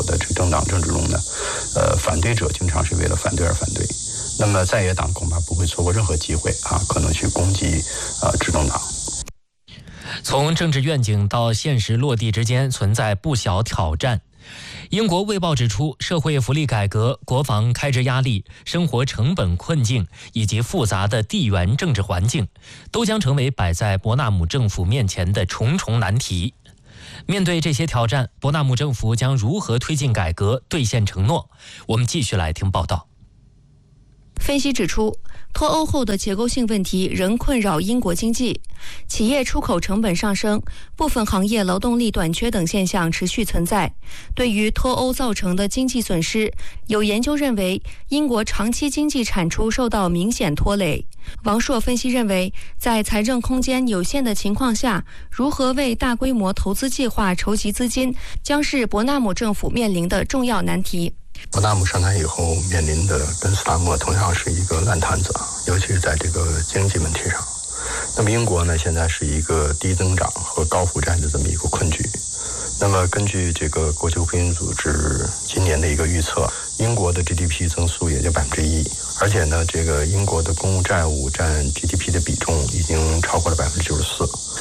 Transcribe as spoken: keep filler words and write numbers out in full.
的这个政党政治中呢，呃，反对者经常是为了反对而反对。那么在野党恐怕不会错过任何机会啊，可能去攻击啊、呃、执政党。 从政治愿景到现实落地之间存在不小挑战。英国《卫报》指出，社会福利改革、国防开支压力、生活成本困境以及复杂的地缘政治环境，都将成为摆在伯纳姆政府面前的重重难题。面对这些挑战，伯纳姆政府将如何推进改革、兑现承诺？我们继续来听报道。 分析指出，脱欧后的结构性问题仍困扰英国经济，企业出口成本上升，部分行业劳动力短缺等现象持续存在。对于脱欧造成的经济损失，有研究认为，英国长期经济产出受到明显拖累。王硕分析认为，在财政空间有限的情况下，如何为大规模投资计划筹集资金，将是伯纳姆政府面临的重要难题。 伯纳姆上台以后面临的跟斯达默同样是一个烂摊子，尤其是在这个经济问题上。那么英国呢，现在是一个低增长和高负债的这么一个困局。那么根据这个国际货币组织今年的一个预测，英国的 G D P 增速也就百分之一，而且呢，这个英国的公共债务占 G D P 的比重已经超过了百分之九十四。